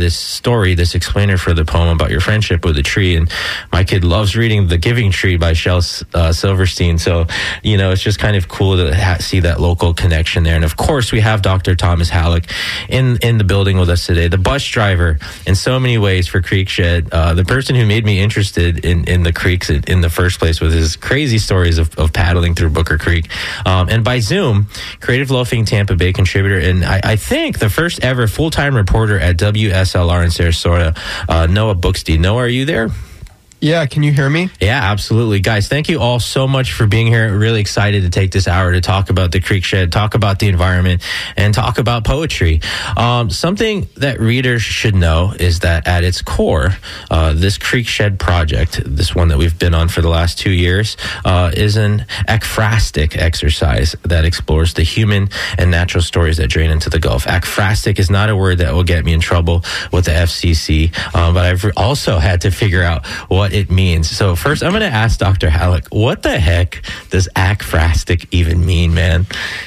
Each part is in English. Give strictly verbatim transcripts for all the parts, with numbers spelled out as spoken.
this story, this explainer for the poem about your friendship with a tree. And my kid loves reading The Giving Tree by Shel uh, Silverstein. So, you know, it's just kind of cool to ha- see that local connection there. And of course, we have Doctor Thomas Halleck in, in the building with us today, the bus driver in so many ways for Creekshed, uh, the person who made me interested in, in the creeks in, in the first place with his crazy stories of, of paddling through Booker Creek. Um, and by Zoom, Creative Loafing Tampa Bay contributor, and I, I think the first ever full-time reporter at W S L R in Sarasota, uh, Noah Bookstein. Noah, are you there? Yeah, can you hear me? Yeah, absolutely. Guys, thank you all so much for being here. Really excited to take this hour to talk about the Creekshed, talk about the environment, and talk about poetry. Um, something that readers should know is that at its core, uh, this Creekshed project, this one that we've been on for the last two years, uh, is an ekphrastic exercise that explores the human and natural stories that drain into the Gulf. Ekphrastic is not a word that will get me in trouble with the F C C, um, but I've also had to figure out what it means. So first, I'm going to ask Doctor Halleck, what the heck does ekphrastic even mean, man?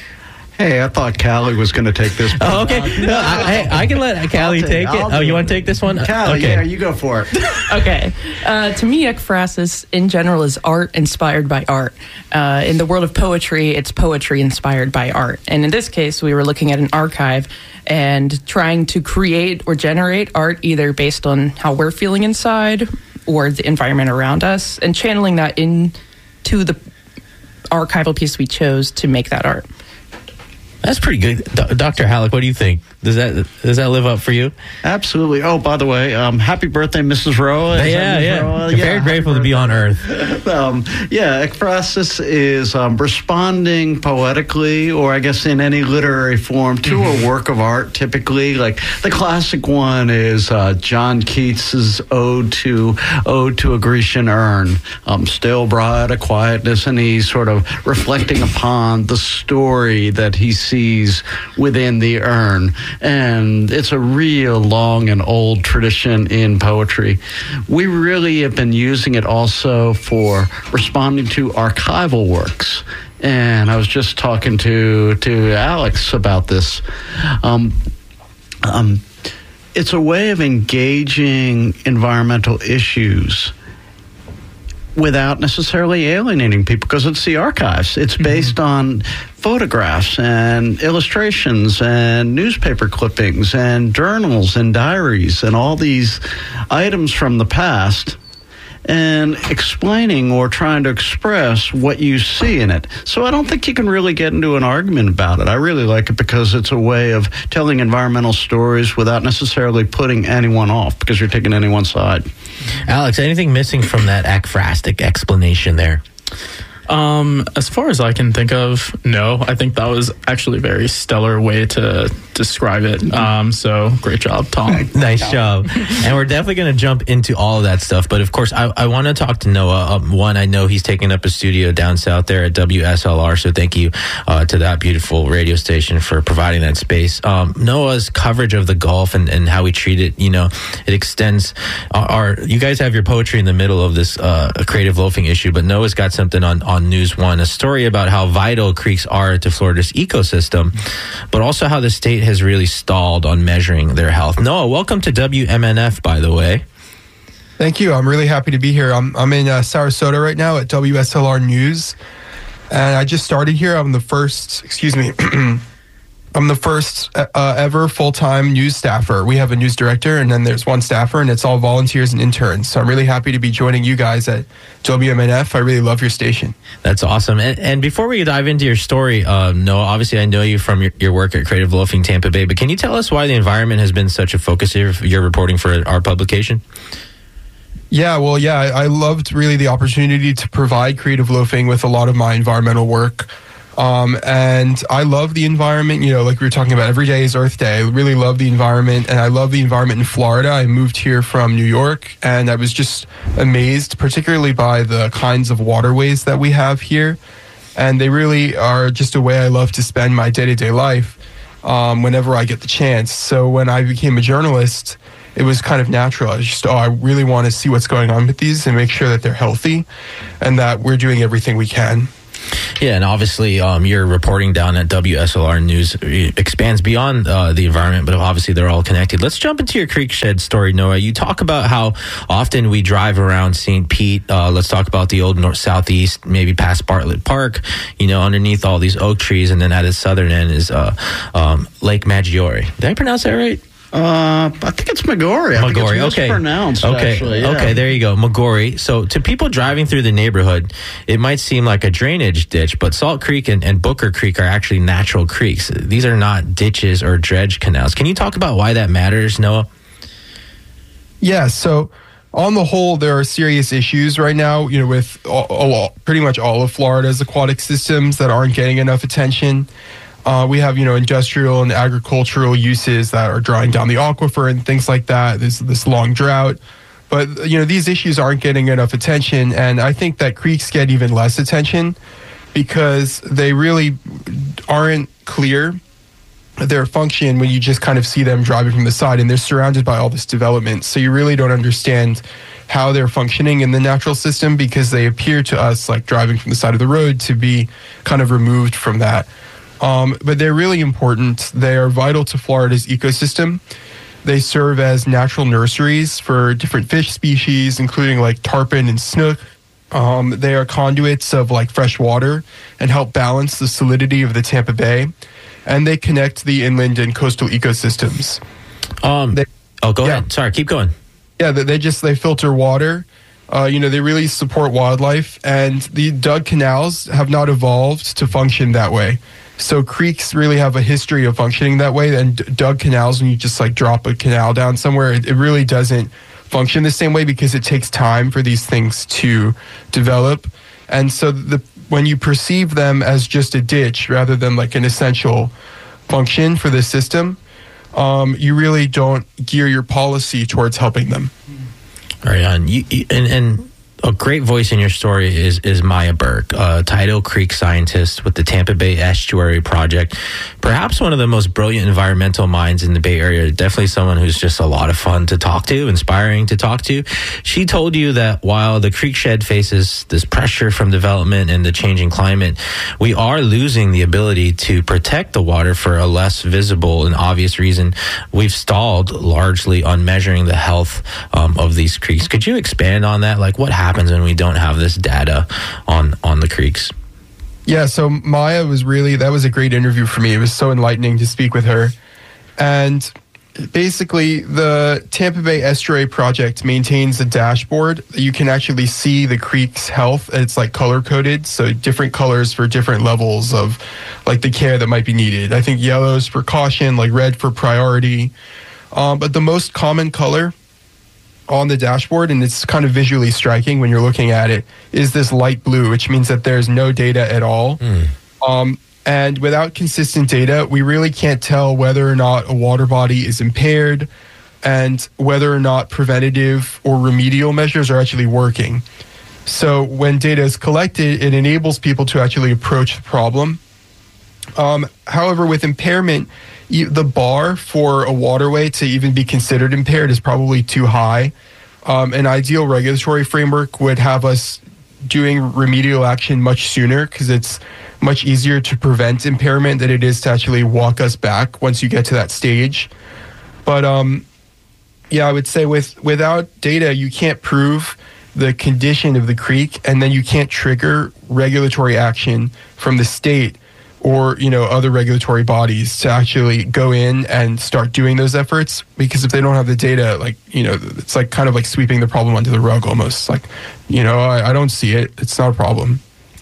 Hey, I thought Callie was going to take this. Oh, okay. No, I, I can let Callie take, take it. I'll oh, you it. want to take this one? Callie, okay. Yeah, you go for it. Okay. Uh, to me, ekphrasis in general is art inspired by art. Uh, in the world of poetry, it's poetry inspired by art. And in this case, we were looking at an archive and trying to create or generate art either based on how we're feeling inside or the environment around us, and channeling that into the archival piece we chose to make that art. That's pretty good. Do- Doctor Halleck, what do you think? Does that does that live up for you? Absolutely. Oh, by the way, um, happy birthday, Missus Roa. Is yeah, yeah. Roa? yeah. yeah. Very grateful birthday. to be on Earth. um, yeah, ekphrasis is um, responding poetically, or I guess in any literary form, to mm-hmm. a work of art. Typically, like the classic one is uh, John Keats's Ode to Ode to a Grecian Urn. Um, still bright, a quietness, and he's sort of reflecting upon the story that he sees within the urn. And it's a real long and old tradition in poetry. We really have been using it also for responding to archival works. And I was just talking to, to Alex about this. Um, um, it's a way of engaging environmental issues without necessarily alienating people, because it's the archives. It's based mm-hmm. on photographs and illustrations and newspaper clippings and journals and diaries and all these items from the past, and explaining or trying to express what you see in it. So I don't think you can really get into an argument about it. I really like it because it's a way of telling environmental stories without necessarily putting anyone off, because you're taking anyone's side. Alex, anything missing from that ekphrastic explanation there? Um, as far as I can think of, no. I think that was actually a very stellar way to describe it. Um, so great job, Tom. Nice job. And we're definitely going to jump into all of that stuff. But of course, I, I want to talk to Noah. Um, one, I know he's taking up a studio down south there at W S L R. So thank you uh, to that beautiful radio station for providing that space. Um, Noah's coverage of the Gulf and, and how we treat it, you know, it extends our, our, you guys have your poetry in the middle of this uh, creative loafing issue, but Noah's got something on, on on News One, a story about how vital creeks are to Florida's ecosystem, but also how the state has really stalled on measuring their health. Noah, welcome to W M N F, by the way. Thank you. I'm really happy to be here. I'm, I'm in uh, Sarasota right now at W S L R News, and I just started here. I'm the first, excuse me, I'm the first uh, ever full-time news staffer. We have a news director, and then there's one staffer, and it's all volunteers and interns. So I'm really happy to be joining you guys at W M N F. I really love your station. That's awesome. And, and before we dive into your story, uh, Noah, obviously I know you from your, your work at Creative Loafing Tampa Bay, but can you tell us why the environment has been such a focus here for your reporting for our publication? Yeah, well, yeah, I, I loved really the opportunity to provide Creative Loafing with a lot of my environmental work. Um, and I love the environment, you know, like we were talking about, every day is Earth Day. I really love the environment, and I love the environment in Florida. I moved here from New York, and I was just amazed, particularly by the kinds of waterways that we have here. And they really are just a way I love to spend my day-to-day life um, whenever I get the chance. So when I became a journalist, it was kind of natural. I was just, oh, I really want to see what's going on with these and make sure that they're healthy and that we're doing everything we can. Yeah, and obviously um, your reporting down at W S L R News expands beyond uh, the environment, but obviously they're all connected. Let's jump into your creek shed story, Noah. You talk about how often we drive around Saint Pete. Uh, let's talk about the old north southeast, maybe past Bartlett Park, you know, underneath all these oak trees, and then at its southern end is uh, um, Lake Maggiore. Did I pronounce that right? Uh, I think it's Maggiore. I Maggiore, think it's okay. mispronounced, okay. actually. Yeah. Okay, there you go. Maggiore. So to people driving through the neighborhood, it might seem like a drainage ditch, but Salt Creek and, and Booker Creek are actually natural creeks. These are not ditches or dredge canals. Can you talk about why that matters, Noah? Yeah, so on the whole, there are serious issues right now, you know, with all, all, pretty much all of Florida's aquatic systems that aren't getting enough attention. Uh, we have, you know, industrial and agricultural uses that are drawing down the aquifer and things like that. There's this long drought. But, you know, these issues aren't getting enough attention. And I think that creeks get even less attention because they really aren't clear their function when you just kind of see them driving from the side. And they're surrounded by all this development. So you really don't understand how they're functioning in the natural system because they appear to us like driving from the side of the road to be kind of removed from that. Um, but they're really important. They are vital to Florida's ecosystem. They serve as natural nurseries for different fish species, including like tarpon and snook. Um, they are conduits of like fresh water and help balance the salinity of the Tampa Bay. And they connect the inland and coastal ecosystems. Um, they, oh, go yeah. ahead. Sorry, keep going. Yeah, they just, they filter water. Uh, you know, they really support wildlife. And the dug canals have not evolved to function that way. So creeks really have a history of functioning that way. And dug canals, when you just like drop a canal down somewhere, it, it really doesn't function the same way because it takes time for these things to develop. And so the when you perceive them as just a ditch rather than like an essential function for the system, um, you really don't gear your policy towards helping them. Right on. You, you, and, and a great voice in your story is is Maya Burke, a Tidal Creek scientist with the Tampa Bay Estuary Project. Perhaps one of the most brilliant environmental minds in the Bay Area. Definitely someone who's just a lot of fun to talk to, inspiring to talk to. She told you that while the creek shed faces this pressure from development and the changing climate, we are losing the ability to protect the water for a less visible and obvious reason. We've stalled largely on measuring the health um, of these creeks. Could you expand on that? Like, what happens when we don't have this data on on the creeks? Yeah, so Maya was really, that was a great interview for me. It was so enlightening to speak with her. And basically, the Tampa Bay Estuary Project maintains a dashboard. You can actually see the creek's health. It's like color coded, so different colors for different levels of like the care that might be needed. I think yellow's for caution, like red for priority. Um, but the most common color on the dashboard, and it's kind of visually striking when you're looking at it, is this light blue, which means that there's no data at all. Mm. Um, and without consistent data, we really can't tell whether or not a water body is impaired and whether or not preventative or remedial measures are actually working. So when data is collected, it enables people to actually approach the problem. Um, however, with impairment, the bar for a waterway to even be considered impaired is probably too high. Um, an ideal regulatory framework would have us doing remedial action much sooner because it's much easier to prevent impairment than it is to actually walk us back once you get to that stage. But um, yeah, I would say with without data, you can't prove the condition of the creek, and then you can't trigger regulatory action from the state or, you know, other regulatory bodies to actually go in and start doing those efforts. Because if they don't have the data, like, you know, it's like kind of like sweeping the problem under the rug almost. Like, you know, I, I don't see it. It's not a problem.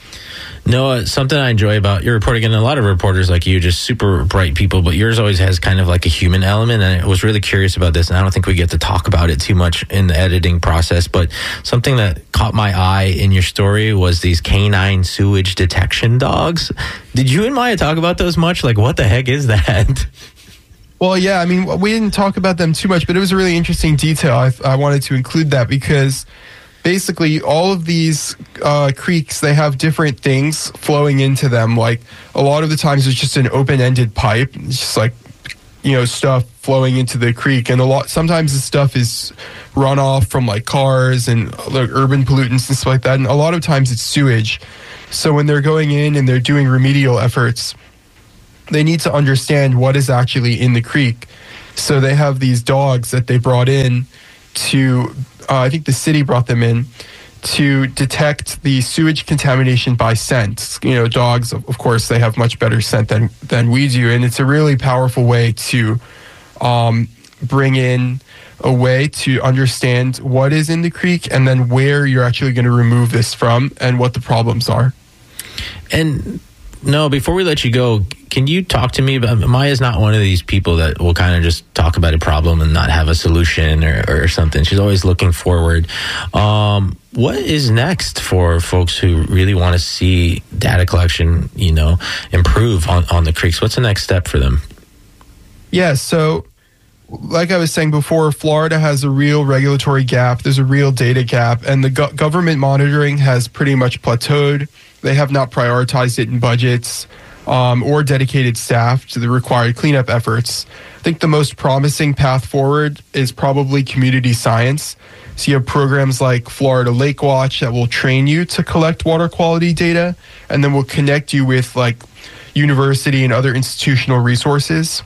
No, something I enjoy about your reporting, and a lot of reporters like you, just super bright people, but yours always has kind of like a human element. And I was really curious about this, and I don't think we get to talk about it too much in the editing process, but something that caught my eye in your story was these canine sewage detection dogs. Did you and Maya talk about those much? Like, what the heck is that? Well, yeah, I mean, we didn't talk about them too much, but it was a really interesting detail. I, I wanted to include that because basically all of these uh, creeks, they have different things flowing into them. Like a lot of the times it's just an open-ended pipe. It's just like, you know, stuff flowing into the creek, and a lot sometimes the stuff is runoff from like cars and like urban pollutants and stuff like that, and a lot of times it's sewage. So when they're going in and they're doing remedial efforts, they need to understand what is actually in the creek. So they have these dogs that they brought in to, uh, I think the city brought them in to detect the sewage contamination by scent. You know, dogs, of course, they have much better scent than, than we do. And it's a really powerful way to um, bring in a way to understand what is in the creek and then where you're actually going to remove this from and what the problems are. And no, before we let you go, can you talk to me about, Maya's not one of these people that will kind of just talk about a problem and not have a solution or, or something. She's always looking forward. Um, what is next for folks who really want to see data collection, you know, improve on, on the creeks? What's the next step for them? Yeah, so like I was saying before, Florida has a real regulatory gap. There's a real data gap, and the go- government monitoring has pretty much plateaued. They have not prioritized it in budgets um, or dedicated staff to the required cleanup efforts. I think the most promising path forward is probably community science. So you have programs like Florida Lake Watch that will train you to collect water quality data, and then will connect you with like university and other institutional resources.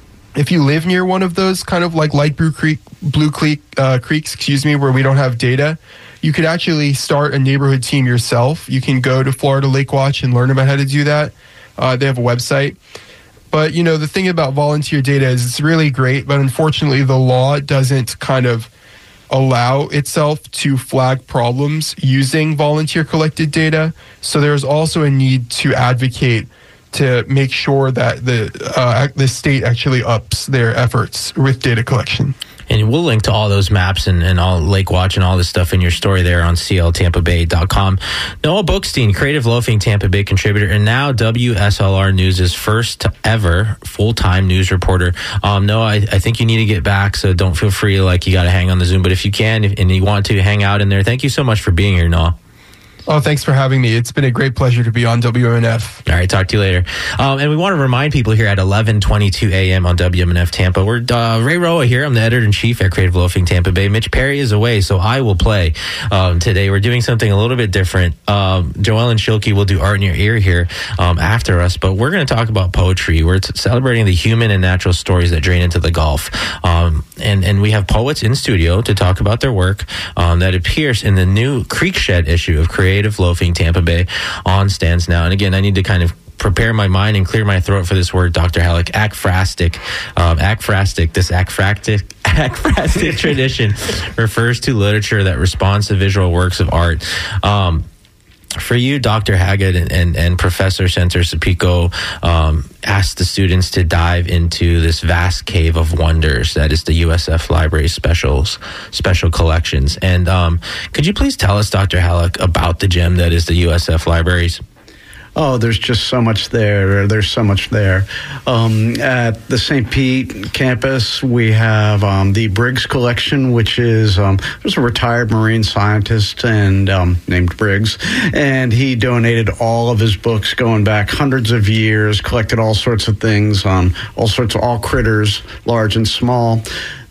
If you live near one of those kind of like light blue creek, blue creek, uh, creeks, excuse me, where we don't have data, you could actually start a neighborhood team yourself. You can go to Florida Lake Watch and learn about how to do that. Uh, they have a website. But, you know, the thing about volunteer data is it's really great, but unfortunately the law doesn't kind of allow itself to flag problems using volunteer collected data. So there's also a need to advocate to make sure that the uh, the state actually ups their efforts with data collection. And we'll link to all those maps and, and all Lake Watch and all this stuff in your story there on C L Tampa Bay dot com. Noah Bookstein, Creative Loafing Tampa Bay contributor, and now W S L R News' first ever full-time news reporter. Um, Noah, I, I think you need to get back, so don't feel free like you got to hang on the Zoom. But if you can if, and you want to hang out in there, thank you so much for being here, Noah. Oh, thanks for having me. It's been a great pleasure to be on W M N F. All right, talk to you later. Um, and we want to remind people here at eleven twenty-two a.m. on W M N F Tampa. We're uh, Ray Roa here. I'm the editor-in-chief at Creative Loafing Tampa Bay. Mitch Perry is away, so I will play um, today. We're doing something a little bit different. Um, Joellen Schilke will do Art in Your Ear here um, after us, but we're going to talk about poetry. We're t- celebrating the human and natural stories that drain into the Gulf. Um, and, and we have poets in studio to talk about their work um, that appears in the new Creekshed issue of Creative Loafing Tampa Bay on stands now. And again, I need to kind of prepare my mind and clear my throat for this word, Doctor Halleck. Akphrastic. Um, akphrastic. This akphrastic, akphrastic tradition refers to literature that responds to visual works of art. Um, For you, Doctor Haggett and, and, and Professor Center Sapico um, asked the students to dive into this vast cave of wonders that is the U S F Library Specials, Special Collections. And um, could you please tell us, Doctor Halleck, about the gem that is the U S F Libraries? Oh, there's just so much there. There's so much there. Um, at the Saint Pete campus, we have um, the Briggs Collection, which is um, there's a retired marine scientist and um, named Briggs, and he donated all of his books going back hundreds of years, collected all sorts of things on all sorts of all critters, large and small.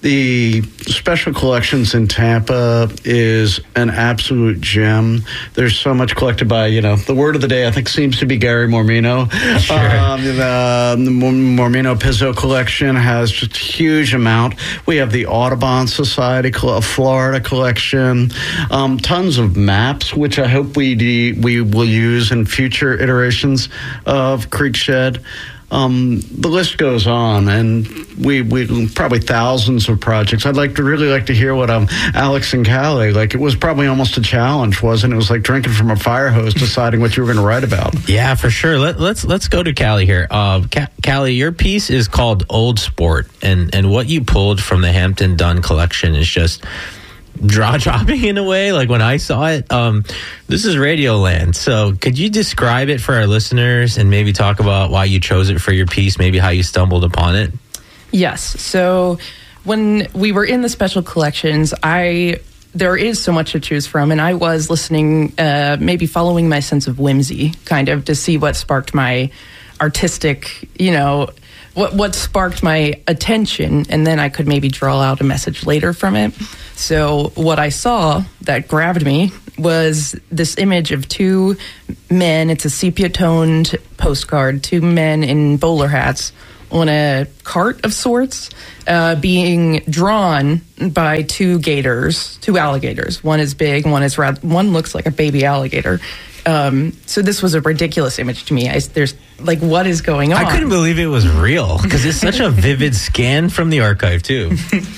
The Special Collections in Tampa is an absolute gem. There's so much collected by, you know, the word of the day, I think, seems to be Gary Mormino. Sure. Um, the, the Mormino Pizzo collection has just a huge amount. We have the Audubon Society of Florida collection. Um, tons of maps, which I hope we de- we will use in future iterations of Creekshed. Um, the list goes on, and we we probably thousands of projects. I'd like to really like to hear what um Alex and Callie, like, it was probably almost a challenge, wasn't it? It was like drinking from a fire hose, deciding what you were going to write about. Yeah, for sure. Let, let's let's go to Callie here. Uh, Ca- Callie, your piece is called Old Sport, and and what you pulled from the Hampton Dunn collection is just jaw dropping in a way. Like when I saw it, um, this is Radioland. So could you describe it for our listeners and maybe talk about why you chose it for your piece, maybe how you stumbled upon it? Yes. So when we were in the Special Collections, I there is so much to choose from, and I was listening, uh, maybe following my sense of whimsy, kind of, to see what sparked my artistic, you know, what what sparked my attention, and then I could maybe draw out a message later from it. So what I saw that grabbed me was this image of two men. It's a sepia-toned postcard, two men in bowler hats on a cart of sorts, uh, being drawn by two gators, two alligators. One is big, one is rather, one looks like a baby alligator. Um, so this was a ridiculous image to me. I, there's like, what is going on? I couldn't believe it was real because it's such a vivid scan from the archive too.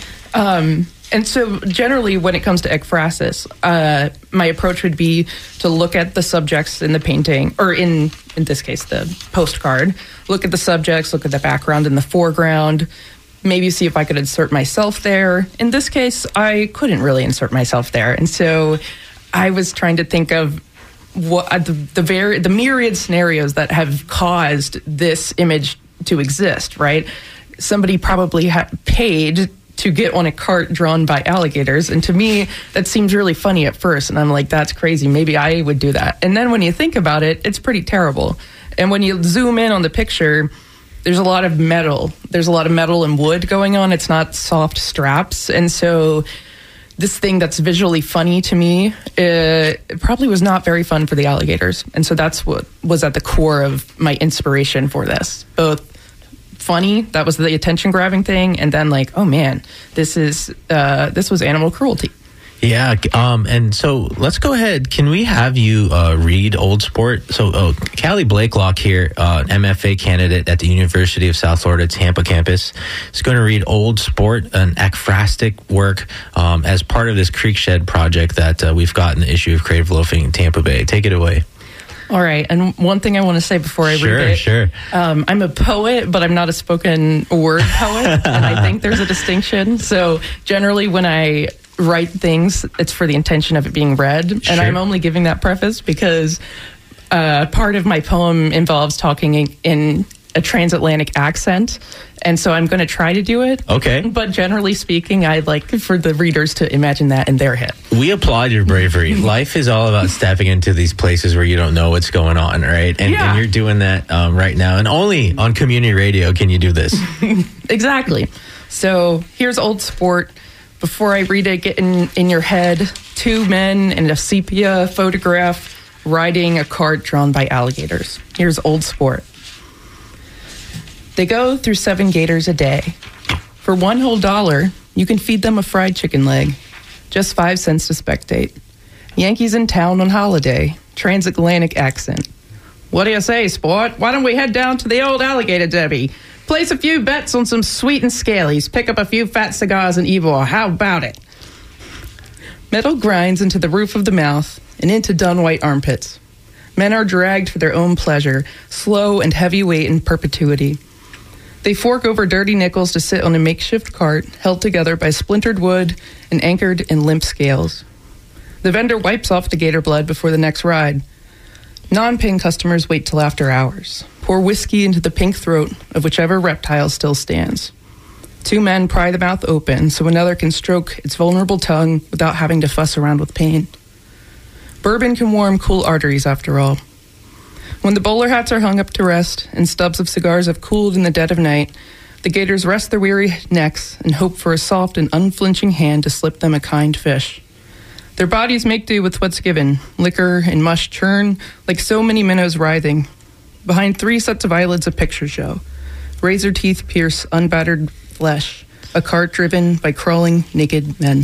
um, and so generally when it comes to ekphrasis, uh, my approach would be to look at the subjects in the painting, or in, in this case, the postcard, look at the subjects, look at the background and the foreground, maybe see if I could insert myself there. In this case, I couldn't really insert myself there. And so I was trying to think of what the the, very, the myriad scenarios that have caused this image to exist, right? Somebody probably ha- paid to get on a cart drawn by alligators. And to me, that seems really funny at first. And I'm like, that's crazy. Maybe I would do that. And then when you think about it, it's pretty terrible. And when you zoom in on the picture, there's a lot of metal. There's a lot of metal and wood going on. It's not soft straps. And so this thing that's visually funny to me, uh, it probably was not very fun for the alligators. And so that's what was at the core of my inspiration for this. Both funny, that was the attention-grabbing thing, and then like, oh man, this is uh, this was animal cruelty. Yeah, um, and so let's go ahead. Can we have you uh, read Old Sport? So, oh, Callie Blakelock here, uh, M F A candidate at the University of South Florida Tampa campus, is going to read Old Sport, an ekphrastic work um, as part of this Creekshed project that uh, we've got in the issue of Creative Loafing in Tampa Bay. Take it away. All right, and one thing I want to say before I sure, read it. Sure, sure. Um, I'm a poet, but I'm not a spoken word poet, and I think there's a distinction. So generally when I write things, it's for the intention of it being read, and sure. I'm only giving that preface because uh, part of my poem involves talking in, in a transatlantic accent, and so I'm going to try to do it. Okay. But generally speaking, I'd like for the readers to imagine that in their head. We applaud your bravery. Life is all about stepping into these places where you don't know what's going on, right? And, yeah. and you're doing that um, right now. And only on community radio can you do this. Exactly. So here's Old Sport. Before I read it, get in, in your head, two men in a sepia photograph riding a cart drawn by alligators. Here's Old Sport. They go through seven gators a day. For one whole dollar, you can feed them a fried chicken leg. Just five cents to spectate. Yankees in town on holiday. Transatlantic accent. What do you say, sport? Why don't we head down to the old alligator derby? Place a few bets on some sweet and scalies. Pick up a few fat cigars and Ybor. How about it? Metal grinds into the roof of the mouth and into dun white armpits. Men are dragged for their own pleasure, slow and heavyweight in perpetuity. They fork over dirty nickels to sit on a makeshift cart held together by splintered wood and anchored in limp scales. The vendor wipes off the gator blood before the next ride. Non-paying customers wait till after hours. Pour whiskey into the pink throat of whichever reptile still stands. Two men pry the mouth open so another can stroke its vulnerable tongue without having to fuss around with pain. Bourbon can warm cool arteries after all. When the bowler hats are hung up to rest and stubs of cigars have cooled in the dead of night, the gators rest their weary necks and hope for a soft and unflinching hand to slip them a kind fish. Their bodies make do with what's given. Liquor and mush churn like so many minnows writhing. Behind three sets of eyelids, a picture show. Razor teeth pierce unbattered flesh. A cart driven by crawling, naked men.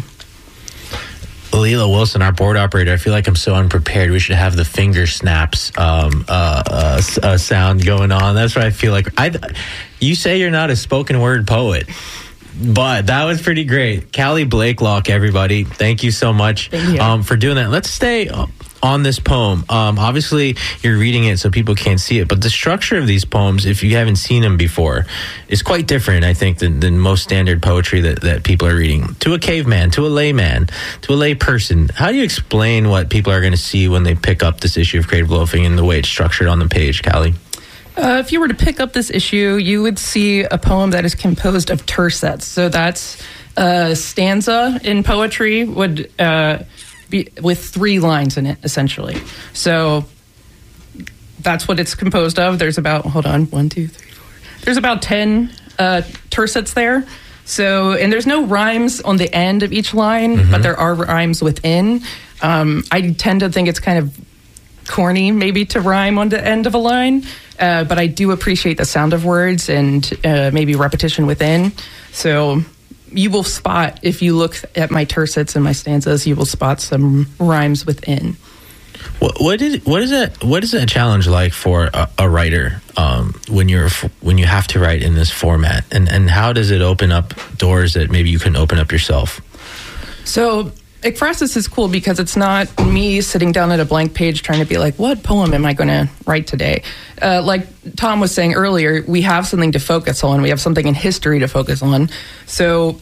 Leela Wilson, our board operator, I feel like I'm so unprepared. We should have the finger snaps um, uh, uh, uh, sound going on. That's what I feel like. I, you say you're not a spoken word poet, but that was pretty great. Callie Blakelock, everybody, thank you so much you. um, for doing that. Let's stay on this poem. Um, obviously, you're reading it so people can't see it, but the structure of these poems, if you haven't seen them before, is quite different, I think, than, than most standard poetry that, that people are reading. To a caveman, to a layman, to a lay person, how do you explain what people are going to see when they pick up this issue of Creative Loafing and the way it's structured on the page, Callie? Uh, if you were to pick up this issue, you would see a poem that is composed of tercets. So that's a stanza in poetry would uh, be with three lines in it, essentially. So that's what it's composed of. There's about, hold on, one, two, three, four. there's about ten uh, tercets there. So, and there's no rhymes on the end of each line, mm-hmm. but there are rhymes within. Um, I tend to think it's kind of corny, maybe, to rhyme on the end of a line, uh, but I do appreciate the sound of words and uh, maybe repetition within. So you will spot, if you look at my tercets and my stanzas, you will spot some rhymes within. What, what is what is that? What is that challenge like for a, a writer um, when you're when you have to write in this format, and and how does it open up doors that maybe you can open up yourself? So Ekphrasis is cool because it's not me sitting down at a blank page trying to be like, what poem am I going to write today? Uh, like Tom was saying earlier, we have something to focus on. We have something in history to focus on. So.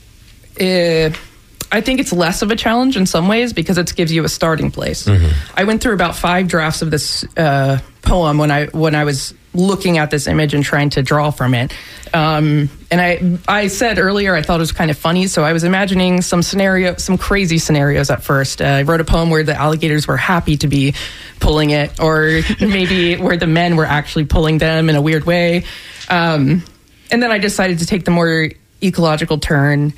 Uh, I think it's less of a challenge in some ways because it gives you a starting place. Mm-hmm. I went through about five drafts of this uh, poem when I when I was looking at this image and trying to draw from it. Um, and I I said earlier I thought it was kind of funny, so I was imagining some scenario, some crazy scenarios at first. Uh, I wrote a poem where the alligators were happy to be pulling it, or maybe where the men were actually pulling them in a weird way. Um, and then I decided to take the more ecological turn.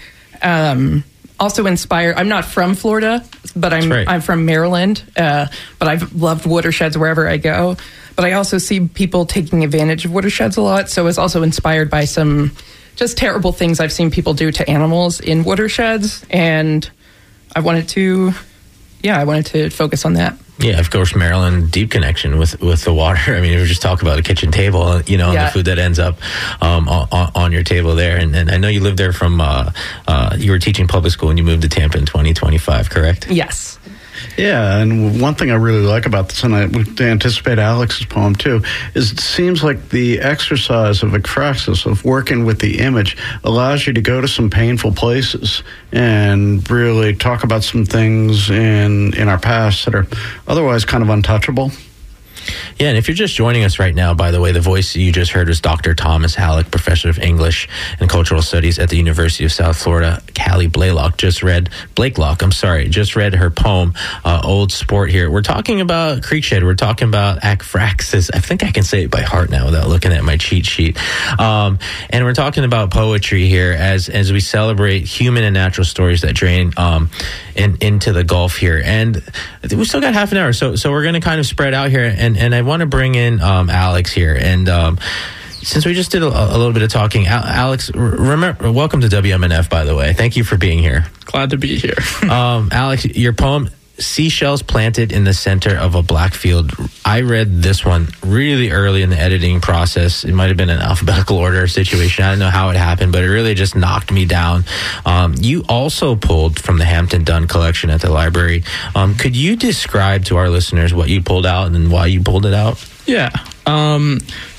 Um, Also inspired. I'm not from Florida, but I'm right. I'm from Maryland. Uh, but I've loved watersheds wherever I go. But I also see people taking advantage of watersheds a lot. So I was also inspired by some just terrible things I've seen people do to animals in watersheds, and I wanted to, yeah, I wanted to focus on that. Yeah, of course, Maryland, deep connection with, with the water. I mean, if we just talk about a kitchen table, you know, yeah. and the food that ends up um, on, on your table there. And, and I know you lived there from, uh, uh, you were teaching public school and you moved to Tampa in twenty twenty-five, correct? Yes. Yeah, and one thing I really like about this, and I would anticipate Alex's poem too, is it seems like the exercise of ekphrasis, of working with the image, allows you to go to some painful places and really talk about some things in in our past that are otherwise kind of untouchable. Yeah, and if you're just joining us right now, by the way, the voice you just heard was Doctor Thomas Halleck, professor of English and Cultural Studies at the University of South Florida. Callie Blaylock just read, Blakelock, I'm sorry, just read her poem, uh, Old Sport here. We're talking about Creekshed. We're talking about ekphrasis. I think I can say it by heart now without looking at my cheat sheet. Um, and we're talking about poetry here as as we celebrate human and natural stories that drain um, in, into the Gulf here. And we still got half an hour, so so we're going to kind of spread out here. And, and I want to bring in um, Alex here. And um, since we just did a, a little bit of talking, Al- Alex, remember, welcome to W M N F, by the way. Thank you for being here. Glad to be here. um, Alex, your poem, Seashells Planted in the Center of a Black Field. I read this one really early in the editing process. It might have been an alphabetical order situation. I don't know how it happened, but it really just knocked me down. Um, you also pulled from the Hampton Dunn collection at the library. Um, could you describe to our listeners what you pulled out and why you pulled it out? Yeah. Um,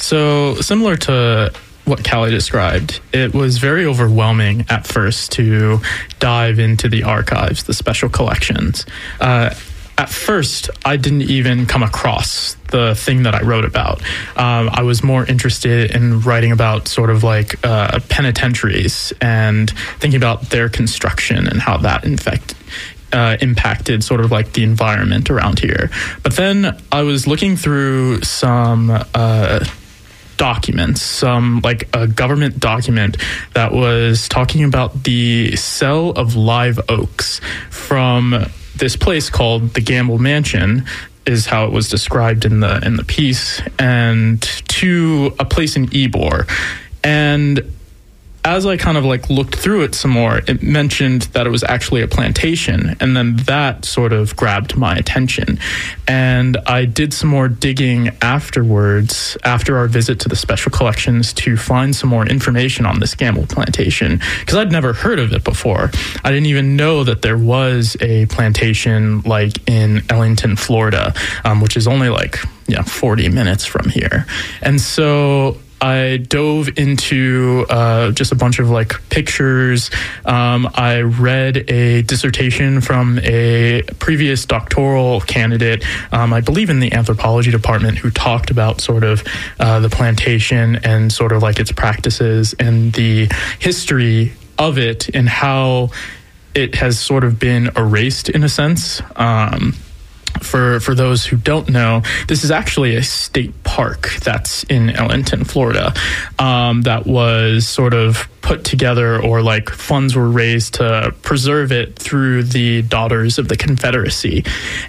so similar to what Callie described, it was very overwhelming at first to dive into the archives, the special collections. Uh, at first, I didn't even come across the thing that I wrote about. Um, I was more interested in writing about sort of like uh, penitentiaries and thinking about their construction and how that in fact Uh, impacted sort of like the environment around here. But then I was looking through some uh, documents, some like a government document that was talking about the sale of live oaks from this place called the Gamble Mansion, is how it was described in the in the piece, and to a place in Ybor. And as I kind of like looked through it some more, it mentioned that it was actually a plantation, and then that sort of grabbed my attention. And I did some more digging afterwards, after our visit to the special collections, to find some more information on this Gamble plantation, because I'd never heard of it before. I didn't even know that there was a plantation like in Ellington, Florida, um, which is only like yeah forty minutes from here. And so I dove into uh, just a bunch of like pictures. Um, I read a dissertation from a previous doctoral candidate, um, I believe in the anthropology department, who talked about sort of uh, the plantation and sort of like its practices and the history of it and how it has sort of been erased in a sense. Um, for, for those who don't know, this is actually a state park that's in Ellenton, Florida, um, that was sort of put together, or like funds were raised to preserve it through the Daughters of the Confederacy.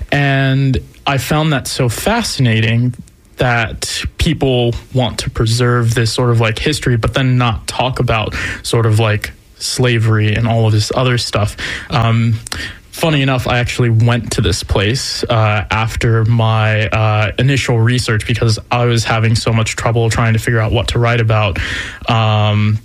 And I found that so fascinating that people want to preserve this sort of like history, but then not talk about sort of like slavery and all of this other stuff. Um, funny enough, I actually went to this place uh, after my uh, initial research because I was having so much trouble trying to figure out what to write about. Um,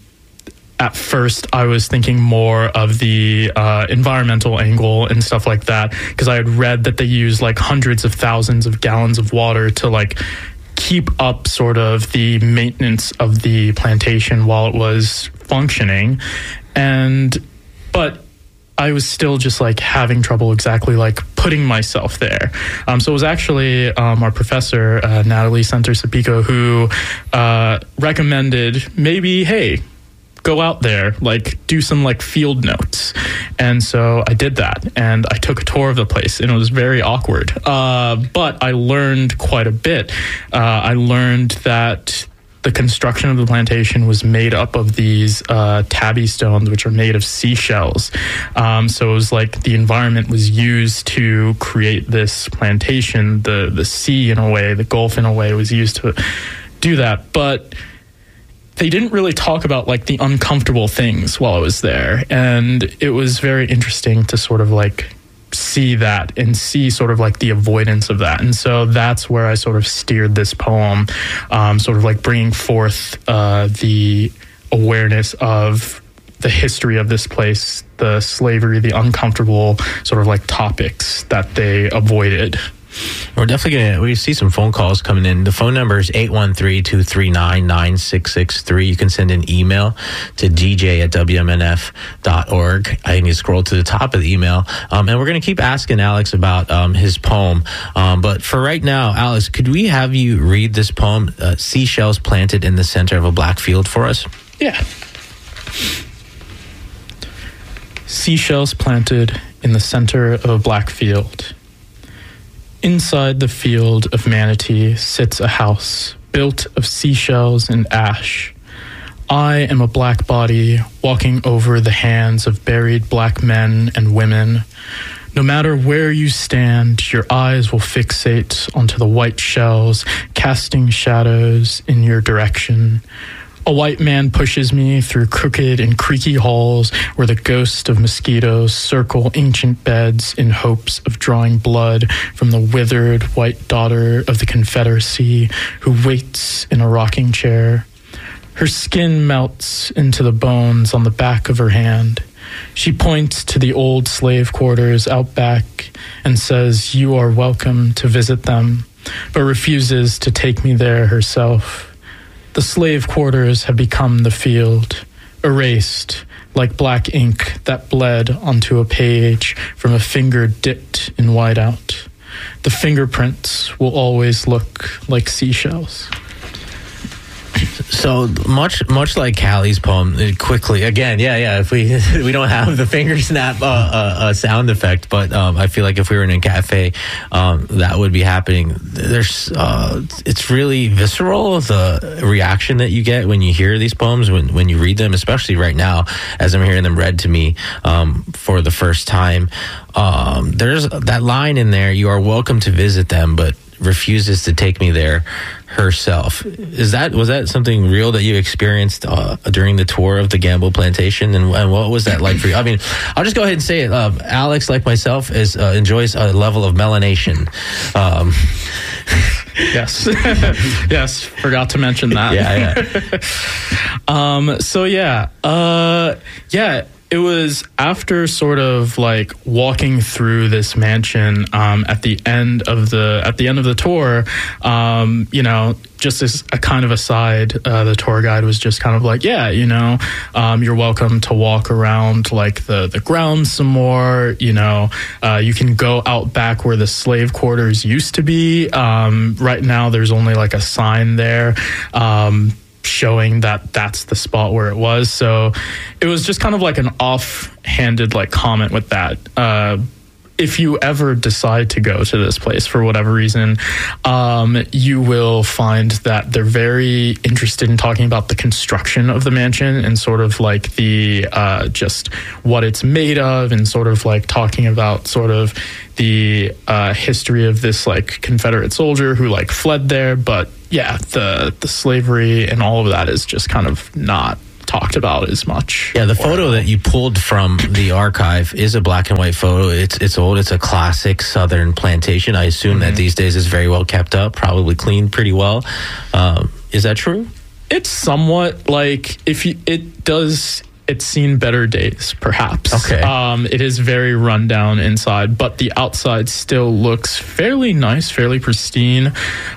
At first, I was thinking more of the uh, environmental angle and stuff like that, because I had read that they use like hundreds of thousands of gallons of water to like keep up sort of the maintenance of the plantation while it was functioning. And, but I was still just like having trouble exactly like putting myself there. Um, so it was actually um, our professor, uh, Natalie Center-Sapico, who uh, recommended maybe, hey, go out there, like do some like field notes. And so I did that, and I took a tour of the place, and it was very awkward. Uh, but I learned quite a bit. Uh, I learned that the construction of the plantation was made up of these uh, tabby stones, which are made of seashells. Um, so it was like the environment was used to create this plantation. The, the sea in a way, the Gulf in a way was used to do that. But they didn't really talk about like the uncomfortable things while I was there. And it was very interesting to sort of like see that and see sort of like the avoidance of that. And so that's where I sort of steered this poem, um, sort of like bringing forth uh, the awareness of the history of this place, the slavery, the uncomfortable sort of like topics that they avoided. We're definitely going to, we see some phone calls coming in. The phone number is eight one three, two three nine, nine six six three. You can send an email to d j at w m n f dot org. I think you scroll to the top of the email. Um, and we're going to keep asking Alex about um, his poem. Um, but for right now, Alex, could we have you read this poem, uh, Seashells Planted in the Center of a Black Field, for us? Yeah. Seashells planted in the center of a black field. Inside the field of Manatee sits a house built of seashells and ash. I am a black body walking over the hands of buried black men and women. No matter where you stand, your eyes will fixate onto the white shells, casting shadows in your direction. A white man pushes me through crooked and creaky halls where the ghosts of mosquitoes circle ancient beds in hopes of drawing blood from the withered white daughter of the Confederacy who waits in a rocking chair. Her skin melts into the bones on the back of her hand. She points to the old slave quarters out back and says, "You are welcome to visit them," but refuses to take me there herself. The slave quarters have become the field, erased like black ink that bled onto a page from a finger dipped in whiteout. The fingerprints will always look like seashells. So much, much like Callie's poem, it quickly again, yeah, yeah. If we we don't have the finger snap uh, uh, uh, sound effect, but um, I feel like if we were in a cafe, um, that would be happening. There's, uh, it's really visceral, the reaction that you get when you hear these poems, when when you read them, especially right now as I'm hearing them read to me um, for the first time. Um, there's that line in there: "You are welcome to visit them, but refuses to take me there herself." Is that, was that something real that you experienced uh, during the tour of the Gamble Plantation, and, and what was that like for you? I mean, I'll just go ahead and say it. Uh, Alex, like myself, is uh, enjoys a level of melanation. Um, yes, yes, forgot to mention that. Yeah, yeah. um. So yeah, uh, yeah. It was after sort of like walking through this mansion um, at the end of the at the end of the tour. Um, you know, just as a kind of aside, uh, the tour guide was just kind of like, yeah, you know, um, you're welcome to walk around like the the grounds some more. You know, uh, you can go out back where the slave quarters used to be. Um, right now, there's only like a sign there. Um, showing that that's the spot where it was. So it was just kind of like an off-handed like comment with that. Uh, if you ever decide to go to this place for whatever reason, um, you will find that they're very interested in talking about the construction of the mansion and sort of like the uh, just what it's made of, and sort of like talking about sort of the uh, history of this like Confederate soldier who like fled there. But yeah, the the slavery and all of that is just kind of not talked about as much. Yeah, the photo that you pulled from the archive is a black and white photo. It's it's old. It's a classic Southern plantation. I assume mm-hmm. that these days is very well kept up, probably cleaned pretty well. Um, is that true? It's somewhat like if you, it does. It's seen better days, perhaps. Okay. Um, it is very rundown inside, but the outside still looks fairly nice, fairly pristine,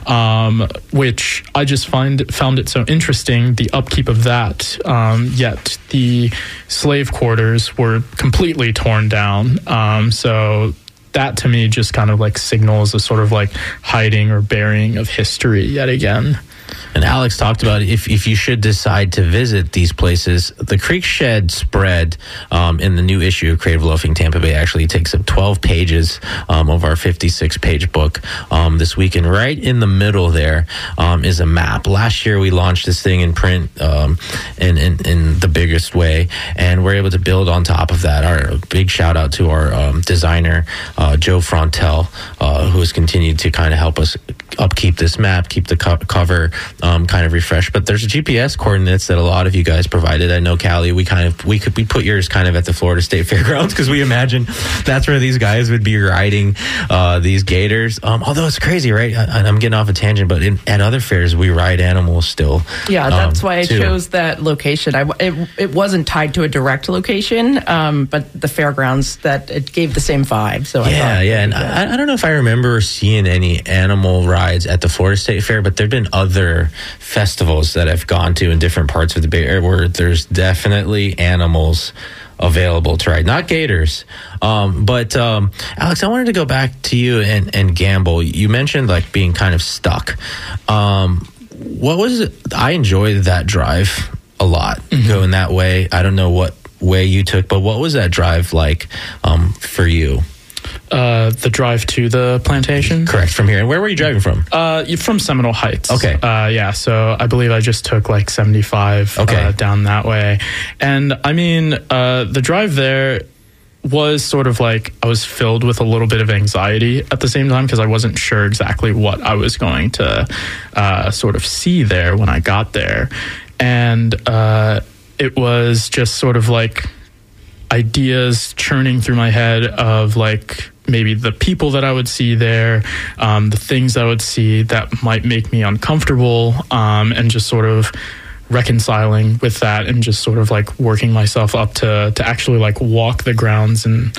um, which I just find found it so interesting, the upkeep of that. Um, yet the slave quarters were completely torn down. Um, so that to me just kind of like signals a sort of like hiding or burying of history yet again. And Alex talked about if, if you should decide to visit these places, the Creek Shed spread um, in the new issue of Creative Loafing Tampa Bay actually takes up twelve pages um, of our fifty-six page book um, this week. And right in the middle there um, is a map. Last year we launched this thing in print um, in, in, in the biggest way, and we're able to build on top of that. Our big shout out to our um, designer, uh, Joe Frontel, uh, who has continued to kind of help us upkeep this map, keep the co- cover Um, kind of refreshed. But there's G P S coordinates that a lot of you guys provided. I know, Callie, we kind of we could we put yours kind of at the Florida State Fairgrounds because we imagine that's where these guys would be riding uh, these gators. Um, although it's crazy, right? I, I'm getting off a tangent, but in, at other fairs we ride animals still. Yeah, that's um, why I too. chose that location. I it, it wasn't tied to a direct location, um, but the fairgrounds that it gave the same vibe. So I yeah, thought, yeah, and I, I don't know if I remember seeing any animal rides at the Florida State Fair, but there've been other festivals that I've gone to in different parts of the Bay Area where there's definitely animals available to ride, not gators. Um, but um, Alex, I wanted to go back to you and, and Gamble. You mentioned like being kind of stuck. Um, what was it? I enjoyed that drive a lot, mm-hmm. going that way. I don't know what way you took, but what was that drive like um, for you? Uh, the drive to the plantation? Correct, from here. And where were you driving from? Uh, you're from Seminole Heights. Okay. Uh, yeah, so I believe I just took like seventy-five okay. uh, down that way. And I mean, uh, the drive there was sort of like I was filled with a little bit of anxiety at the same time because I wasn't sure exactly what I was going to uh, sort of see there when I got there. And uh, it was just sort of like ideas churning through my head of like maybe the people that I would see there, um, the things I would see that might make me uncomfortable, um, and just sort of reconciling with that and just sort of like working myself up to to actually like walk the grounds and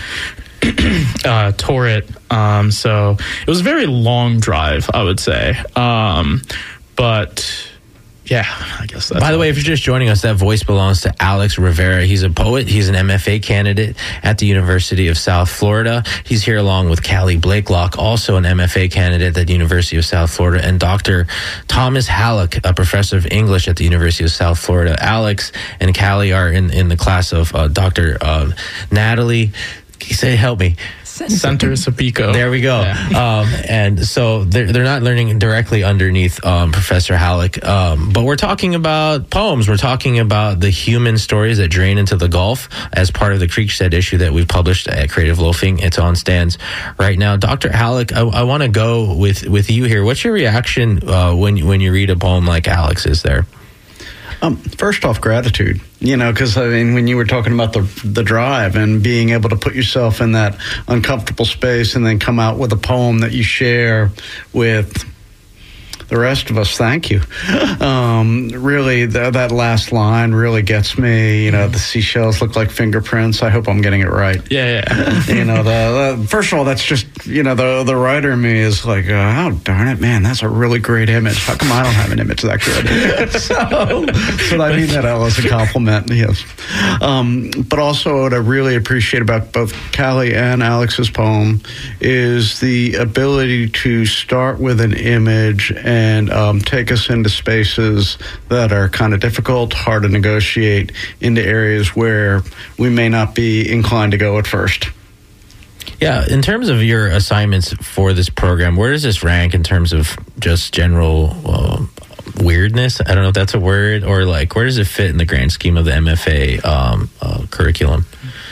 uh, tour it. Um, so it was a very long drive, I would say. Um, but yeah, I guess that's... By the way, if you're just joining us, that voice belongs to Alex Rivera. He's a poet. He's an M F A candidate at the University of South Florida. He's here along with Callie Blakelock, also an M F A candidate at the University of South Florida, and Doctor Thomas Halleck, a professor of English at the University of South Florida. Alex and Callie are in, in the class of uh, Doctor Uh, Natalie. Can you say, help me? Center Sapico. There we go. Yeah. Um, and so they're, they're not learning directly underneath um, Professor Halleck. Um, but we're talking about poems. We're talking about the human stories that drain into the Gulf as part of the Creek Shed issue that we've published at Creative Loafing. It's on stands right now. Doctor Halleck, I, I want to go with, with you here. What's your reaction uh, when, when you read a poem like Alex's there? Um, first off, gratitude, you know, because, I mean, when you were talking about the the drive and being able to put yourself in that uncomfortable space and then come out with a poem that you share with the rest of us, thank you. Um, really, the, that last line really gets me. You know, the seashells look like fingerprints. I hope I'm getting it right. Yeah, yeah. You know, the, the first of all, that's just, you know, the the writer in me is like, uh, oh, darn it, man, that's a really great image. How come I don't have an image that good? so, so I mean that as a compliment, yes. Um, but also what I really appreciate about both Callie and Alex's poem is the ability to start with an image and and um, take us into spaces that are kind of difficult, hard to negotiate, into areas where we may not be inclined to go at first. Yeah, in terms of your assignments for this program, where does this rank in terms of just general uh, weirdness? I don't know if that's a word, or like where does it fit in the grand scheme of the M F A um, uh, curriculum?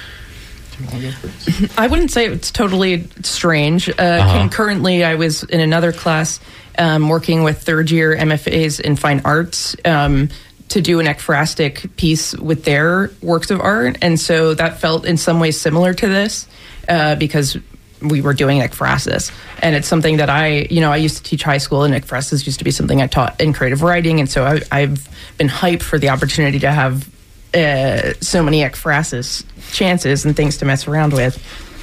I wouldn't say it's totally strange. Uh, Uh-huh. Concurrently, I was in another class um, working with third year M F As in fine arts um, to do an ekphrastic piece with their works of art. And so that felt in some ways similar to this uh, because we were doing ekphrasis. And it's something that I, you know, I used to teach high school, and ekphrasis used to be something I taught in creative writing. And so I, I've been hyped for the opportunity to have uh, so many ekphrasis chances and things to mess around with.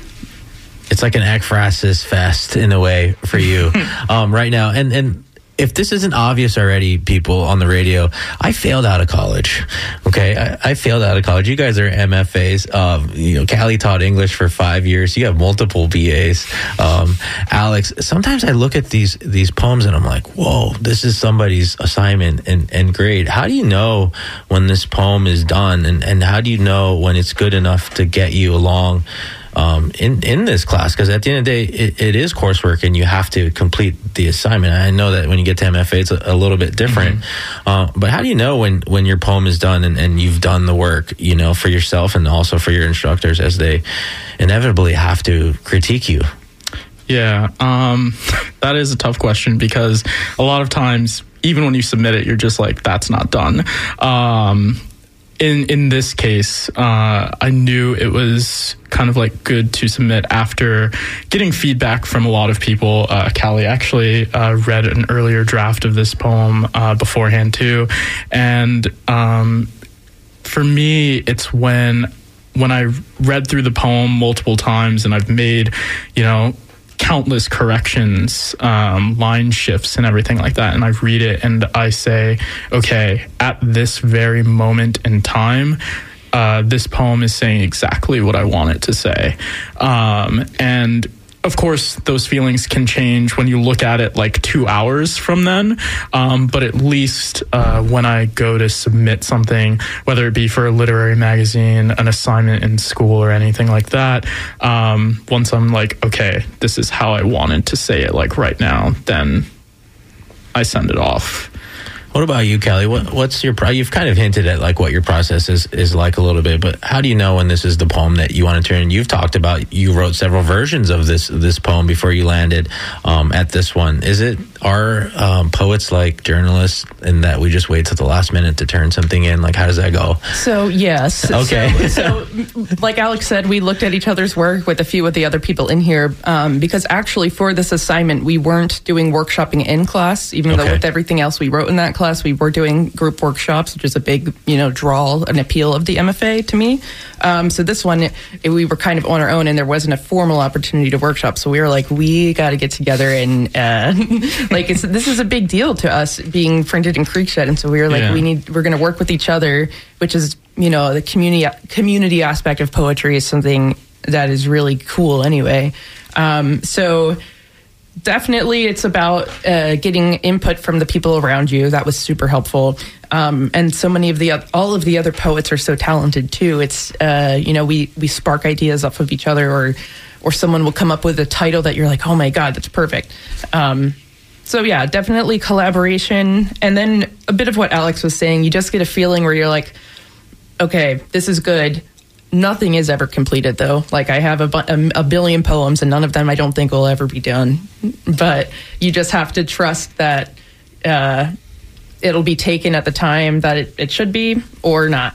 It's like an ekphrasis fest in a way for you um, right now. And and if this isn't obvious already, people on the radio, I failed out of college. Okay, I, I failed out of college. You guys are M F As. Um, you know, Callie taught English for five years. You have multiple B As. Um, Alex, sometimes I look at these these poems and I'm like, whoa, this is somebody's assignment and, and grade. How do you know when this poem is done, and, and how do you know when it's good enough to get you along Um, in, in this class? Because at the end of the day, it, it is coursework and you have to complete the assignment. I know that when you get to M F A, it's a, a little bit different. Mm-hmm. Uh, but how do you know when, when your poem is done and, and you've done the work, you know, for yourself and also for your instructors as they inevitably have to critique you? Yeah, um, that is a tough question because a lot of times, even when you submit it, you're just like, that's not done. Um, In in this case, uh, I knew it was kind of like good to submit after getting feedback from a lot of people. Uh, Callie actually uh, read an earlier draft of this poem uh, beforehand too, and um, for me, it's when when I read through the poem multiple times and I've made, you know, countless corrections, um, line shifts and everything like that. And I read it and I say, okay, at this very moment in time, uh, this poem is saying exactly what I want it to say. Um, and of course, those feelings can change when you look at it like two hours from then. Um, but at least uh, when I go to submit something, whether it be for a literary magazine, an assignment in school or anything like that, um, once I'm like, okay, this is how I wanted to say it like right now, then I send it off. What about you, Callie? What, what's your, pro- you've kind of hinted at like what your process is, is like a little bit, but how do you know when this is the poem that you want to turn? You've talked about, you wrote several versions of this, this poem before you landed um, at this one. Is it, are um, poets like journalists in that we just wait till the last minute to turn something in? Like, how does that go? So, yes. Okay. So, so like Alex said, we looked at each other's work with a few of the other people in here um, because actually for this assignment, we weren't doing workshopping in class, even Okay. though with everything else we wrote in that class, we were doing group workshops, which is a big, you know, draw, an appeal of the M F A to me. Um, so this one, it, we were kind of on our own and there wasn't a formal opportunity to workshop. So we were like, we got to get together and uh, like, it's, this is a big deal to us being printed in Creekshed. And so we were like, Yeah. we need, we're going to work with each other, which is, you know, the community, community aspect of poetry is something that is really cool anyway. Um, so definitely it's about uh, getting input from the people around you. That was super helpful. Um, and so many of the, all of the other poets are so talented too. It's, uh, you know, we, we spark ideas off of each other, or, or someone will come up with a title that you're like, oh my God, that's perfect. Um, so yeah, definitely collaboration. And then a bit of what Alex was saying, you just get a feeling where you're like, okay, this is good. Nothing is ever completed, though. Like, I have a, bu- a, a billion poems, and none of them I don't think will ever be done. But you just have to trust that uh, it'll be taken at the time that it, it should be, or not.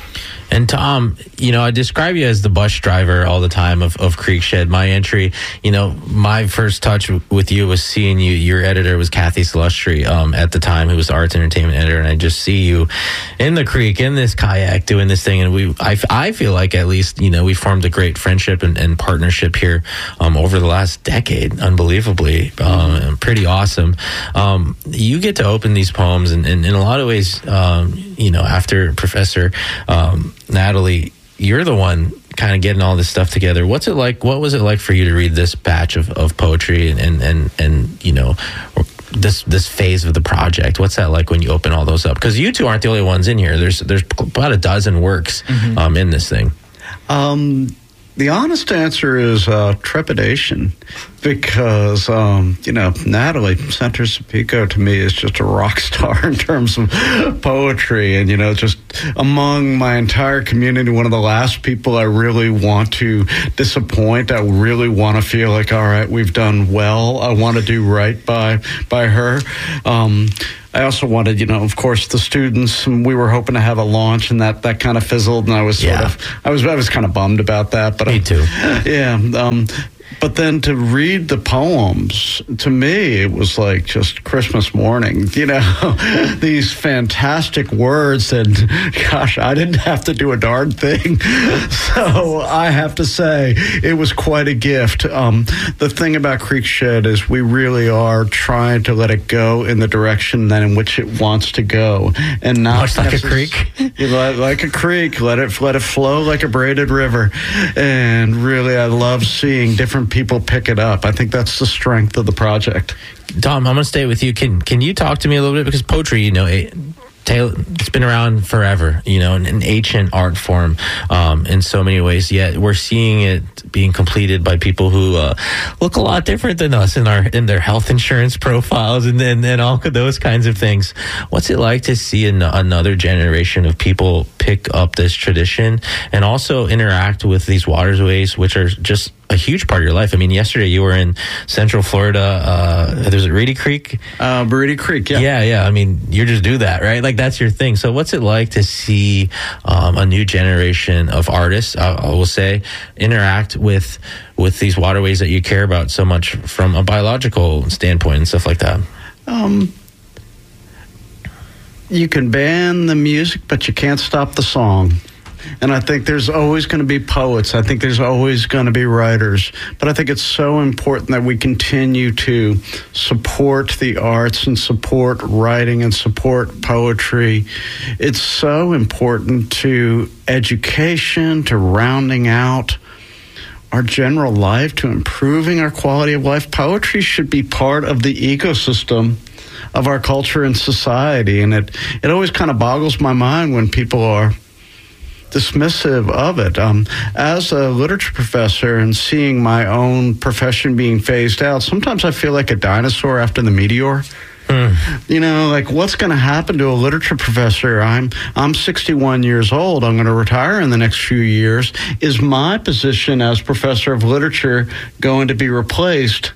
And Tom, you know, I describe you as the bus driver all the time of, of Creekshed. My entry, you know, my first touch w- with you was seeing you. Your editor was Kathy Salustri um, at the time, who was the arts entertainment editor. And I just see you in the creek, in this kayak, doing this thing. And we, I, I feel like at least, you know, we formed a great friendship and, and partnership here um, over the last decade, unbelievably. Um, pretty awesome. Um, you get to open these poems, and, and in a lot of ways, um, you know, after Professor um, Natalie, you're the one kind of getting all this stuff together. What's it like? What was it like for you to read this batch of, of poetry and, and, and, and, you know, this, this phase of the project? What's that like when you open all those up? Because you two aren't the only ones in here. There's, there's about a dozen works mm-hmm. um, in this thing. Um, The honest answer is uh, trepidation, because, um, you know, Natalie Center-Sapico to me is just a rock star in terms of poetry. And, you know, just among my entire community, one of the last people I really want to disappoint. I really want to feel like, all right, we've done well. I want to do right by, by her. Um, I also wanted, you know, of course, the students. We were hoping to have a launch, and that, that kind of fizzled. And I was sort yeah. of, I was, I was kind of bummed about that. But me I, too. Yeah. Um, but then to read the poems, to me, it was like just Christmas morning. You know, these fantastic words, and gosh, I didn't have to do a darn thing. So I have to say, it was quite a gift. Um, the thing about Creekshed is we really are trying to let it go in the direction that in which it wants to go, and not much like a creek. You let, like a creek, let it let it flow like a braided river. And really, I love seeing different people pick it up. I think that's the strength of the project. Tom, I'm going to stay with you. Can can you talk to me a little bit? Because poetry, you know, it, it's been around forever, you know, an, an ancient art form um, in so many ways, yet we're seeing it being completed by people who uh, look a lot different than us in our in their health insurance profiles and and, and all of those kinds of things. What's it like to see an, another generation of people pick up this tradition and also interact with these waterways, which are just a huge part of your life? I mean, yesterday you were in Central Florida. Uh, there's a Reedy Creek. Uh, Reedy Creek, yeah. Yeah, yeah. I mean, you just do that, right? Like, that's your thing. So what's it like to see um, a new generation of artists, I, I will say, interact with with these waterways that you care about so much from a biological standpoint and stuff like that? Um, you can ban the music, but you can't stop the song. And I think there's always going to be poets. I think there's always going to be writers. But I think it's so important that we continue to support the arts and support writing and support poetry. It's so important to education, to rounding out our general life, to improving our quality of life. Poetry should be part of the ecosystem of our culture and society. And it, it always kind of boggles my mind when people are dismissive of it. Um, as a literature professor and seeing my own profession being phased out, sometimes I feel like a dinosaur after the meteor. Mm. You know, like, what's going to happen to a literature professor? I'm I'm sixty-one years old. I'm going to retire in the next few years. Is my position as professor of literature going to be replaced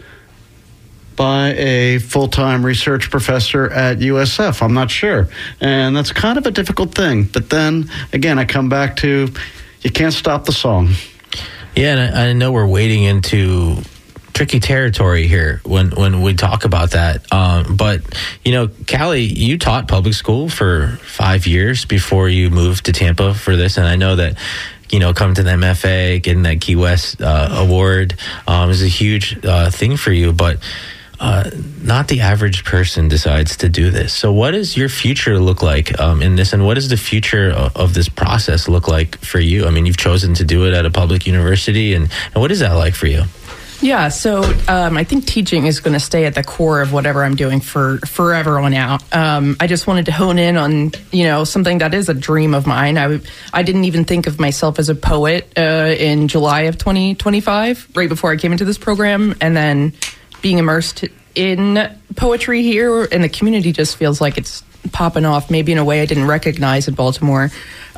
by a full-time research professor at U S F? I'm not sure. And that's kind of a difficult thing. But then, again, I come back to, you can't stop the song. Yeah, and I, I know we're wading into tricky territory here when, when we talk about that. Um, but, you know, Callie, you taught public school for five years before you moved to Tampa for this. And I know that, you know, coming to the M F A, getting that Key West uh, award um, is a huge uh, thing for you. But Uh, not the average person decides to do this. So what does your future look like um, in this, and what does the future of, of this process look like for you? I mean, you've chosen to do it at a public university, and, and what is that like for you? Yeah, so um, I think teaching is going to stay at the core of whatever I'm doing for forever on out. Um, I just wanted to hone in on, you know, something that is a dream of mine. I, I didn't even think of myself as a poet uh, in July of twenty twenty-five, right before I came into this program, and then being immersed in poetry here, and the community just feels like it's popping off, maybe in a way I didn't recognize in Baltimore.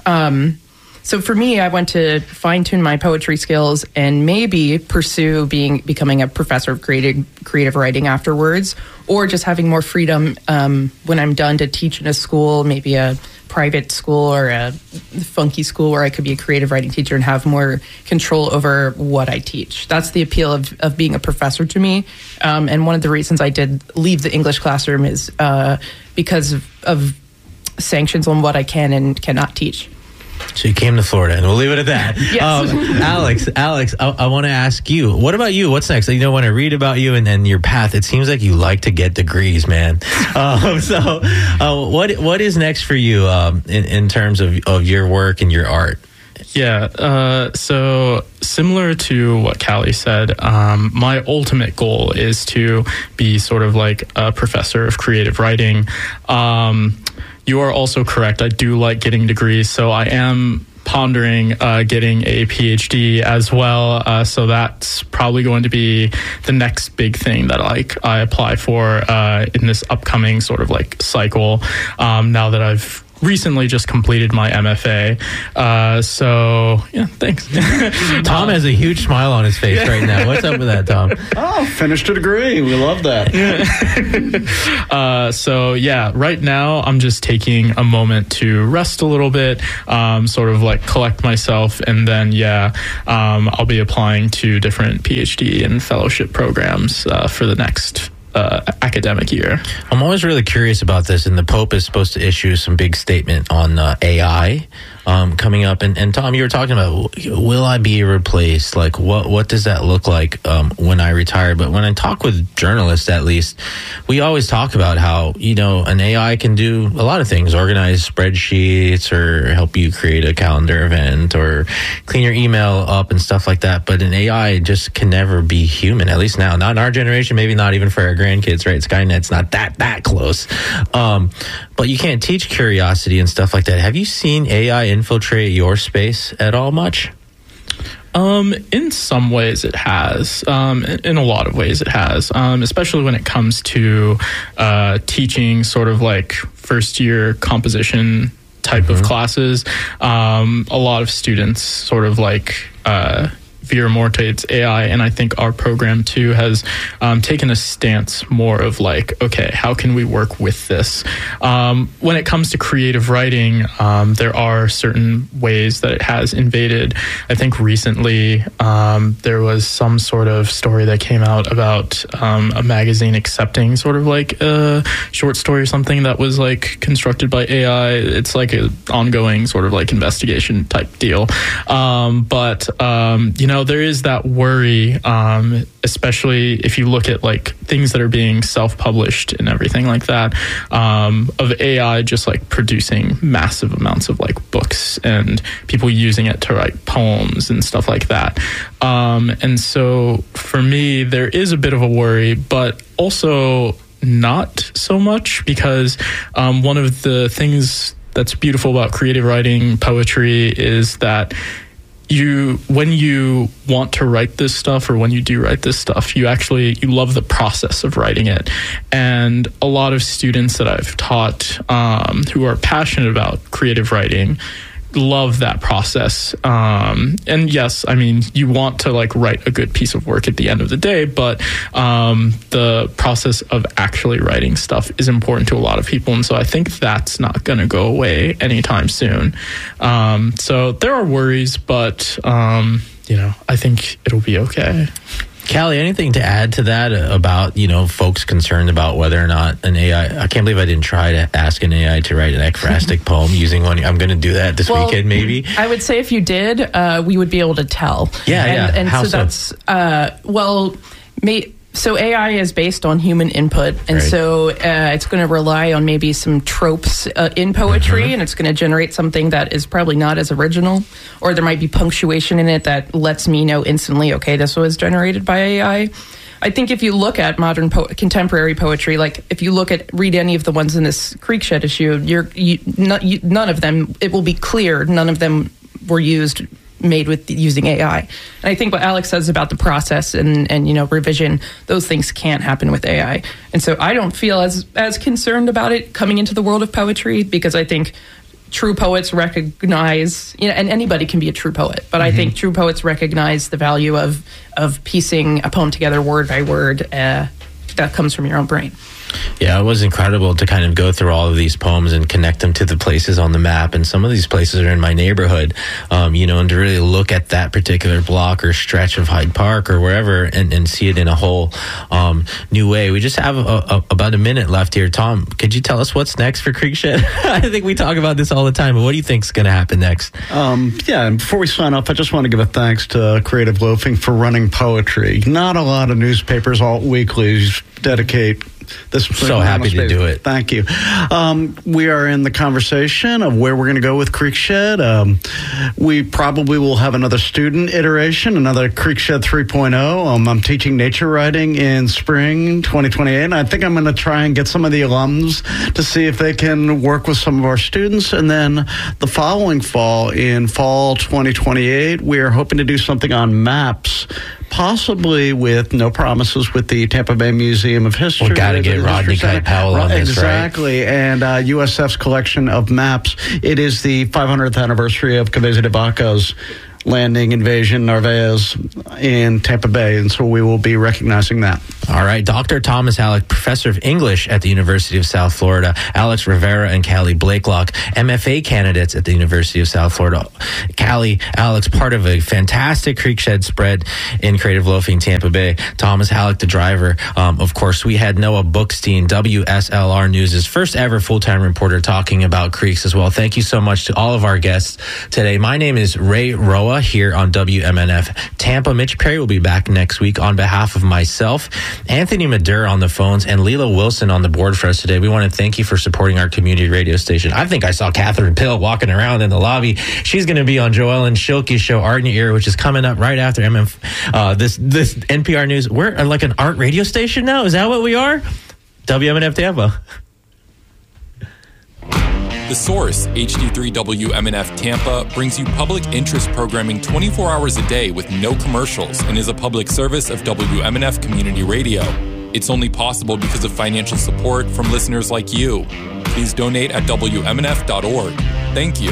Um, so for me, I went to fine-tune my poetry skills and maybe pursue being becoming a professor of creative creative writing afterwards, or just having more freedom um, when I'm done to teach in a school, maybe a private school or a funky school where I could be a creative writing teacher and have more control over what I teach. That's the appeal of, of being a professor to me. Um, and one of the reasons I did leave the English classroom is uh, because of, of sanctions on what I can and cannot teach. So you came to Florida, and we'll leave it at that. Yes. um, Alex, Alex, I, I want to ask you, what about you? What's next? You know, when I read about you and, and your path, it seems like you like to get degrees, man. Um, so uh, what what is next for you um, in, in terms of, of your work and your art? Yeah, uh, so similar to what Callie said, um, my ultimate goal is to be sort of like a professor of creative writing. Um, you are also correct. I do like getting degrees, so I am pondering uh, getting a PhD as well. Uh, so that's probably going to be the next big thing that like I apply for uh, in this upcoming sort of like cycle. Um, now that I've recently just completed my M F A. Uh, so, yeah, thanks. Tom has a huge smile on his face right now. What's up with that, Tom? Oh, finished a degree. We love that. uh, so, yeah, right now I'm just taking a moment to rest a little bit, um, sort of like collect myself, and then, yeah, um, I'll be applying to different PhD and fellowship programs uh, for the next Uh, academic year. I'm always really curious about this, and the Pope is supposed to issue some big statement on uh, A I um, coming up. And, and Tom, you were talking about, will I be replaced? Like, what what does that look like um, when I retire? But when I talk with journalists, at least, we always talk about how, you know, an A I can do a lot of things, organize spreadsheets or help you create a calendar event or clean your email up and stuff like that. But an A I just can never be human, at least now. Not in our generation, maybe not even for our grandkids, right? Skynet's not that that close. Um, but you can't teach curiosity and stuff like that. Have you seen A I infiltrate your space at all much? Um, in some ways it has. Um, in, in a lot of ways it has, um, especially when it comes to uh, teaching sort of like first year composition type mm-hmm. of classes. Um, a lot of students sort of like uh, veer more towards A I, and I think our program too has um, taken a stance more of like, okay, how can we work with this? Um, when it comes to creative writing, um, there are certain ways that it has invaded. I think recently um, there was some sort of story that came out about um, a magazine accepting sort of like a short story or something that was like constructed by A I. It's like an ongoing sort of like investigation type deal. Um, but, um, you know, there is that worry, um, especially if you look at like things that are being self-published and everything like that, um, of A I just like producing massive amounts of like books and people using it to write poems and stuff like that. Um, and so for me, there is a bit of a worry, but also not so much, because um, one of the things that's beautiful about creative writing, poetry, is that you, when you want to write this stuff, or when you do write this stuff, you actually, you love the process of writing it. And a lot of students that I've taught um, who are passionate about creative writing love that process. Um, and yes, I mean, you want to like write a good piece of work at the end of the day, but um, the process of actually writing stuff is important to a lot of people. And so I think that's not going to go away anytime soon. Um, so there are worries, but, um, you know, I think it'll be okay. Callie, anything to add to that about, you know, folks concerned about whether or not an A I, I can't believe I didn't try to ask an A I to write an ekphrastic poem using one. I'm going to do that this well, weekend, maybe. I would say if you did, uh, we would be able to tell. Yeah, and, yeah. And How so, so that's, uh, well, may, so A I is based on human input, and right. so uh, it's going to rely on maybe some tropes uh, in poetry, mm-hmm. and it's going to generate something that is probably not as original, or there might be punctuation in it that lets me know instantly, okay, this was generated by A I. I think if you look at modern po- contemporary poetry, like if you look at, read any of the ones in this Creekshed issue, you're, you, not, you, none of them, it will be clear, none of them were used made with using A I. And I think what Alex says about the process and, and, you know, revision, those things can't happen with A I. And so I don't feel as, as concerned about it coming into the world of poetry, because I think true poets recognize, you know, and anybody can be a true poet, but mm-hmm. I think true poets recognize the value of, of piecing a poem together word by word uh, that comes from your own brain. Yeah, it was incredible to kind of go through all of these poems and connect them to the places on the map. And some of these places are in my neighborhood, um, you know, and to really look at that particular block or stretch of Hyde Park or wherever and, and see it in a whole um, new way. We just have a, a, about a minute left here. Tom, could you tell us what's next for Creekshed? I think we talk about this all the time, but what do you think is going to happen next? Um, yeah, and before we sign off, I just want to give a thanks to Creative Loafing for running poetry. Not a lot of newspapers, alt weeklies, dedicate this. So happy to do it. Thank you. Um, we are in the conversation of where we're going to go with Creekshed. Um, we probably will have another student iteration, another Creekshed three point oh. Um, I'm teaching nature writing in spring twenty twenty-eight, and I think I'm going to try and get some of the alums to see if they can work with some of our students. And then the following fall, in fall twenty twenty-eight, we are hoping to do something on maps, possibly with no promises with the Tampa Bay Museum of History. We got to get Rodney Kite Powell on this, exactly. Right? And uh, U S F's collection of maps. It is the five hundredth anniversary of Cabeza de Vaca's landing, invasion, Narvaez in Tampa Bay, and so we will be recognizing that. All right. Doctor Thomas Halleck, professor of English at the University of South Florida, Alex Rivera and Callie Blakelock, M F A candidates at the University of South Florida. Callie, Alex, part of a fantastic Creekshed spread in Creative Loafing, Tampa Bay. Thomas Halleck, the driver. Um, of course, we had Noah Bookstein, W S L R News' first ever full-time reporter, talking about creeks as well. Thank you so much to all of our guests today. My name is Ray Roa here on W M N F Tampa. Mitch Perry will be back next week. On behalf of myself, Anthony Madura on the phones, and Leela Wilson on the board for us today, we want to thank you for supporting our community radio station. I think I saw Catherine Pill walking around in the lobby. She's going to be on Joellen Schilke's show, Art in Your Ear, which is coming up right after M M, uh, this this N P R News. We're like an art radio station now. Is that what we are? W M N F Tampa. The Source, H D three W M N F Tampa, brings you public interest programming twenty-four hours a day with no commercials and is a public service of W M N F Community Radio. It's only possible because of financial support from listeners like you. Please donate at W M N F dot org. Thank you.